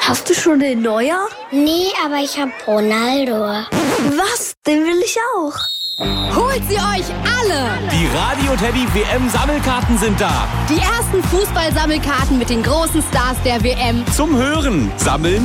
Hast du schon den Neuer? Nee, aber ich hab Ronaldo. Was? Den will ich auch. Holt sie euch alle! Die Radio Teddy WM-Sammelkarten sind da. Die ersten Fußballsammelkarten mit den großen Stars der WM. Zum Hören, Sammeln